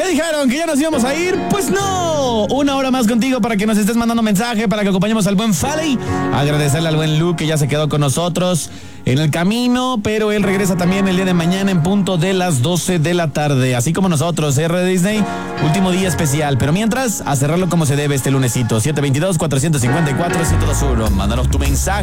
dijeron que ya nos íbamos a ir. Pues no, una hora más contigo para que nos estés mandando mensaje, para que acompañemos al buen Faley. Agradecerle al buen Luke que ya se quedó con nosotros en el camino, pero él regresa también el día de mañana en punto de las 12 de la tarde, así como nosotros, R Disney, último día especial. Pero mientras, a cerrarlo como se debe este lunesito, 722-454-721. Mándanos tu mensaje.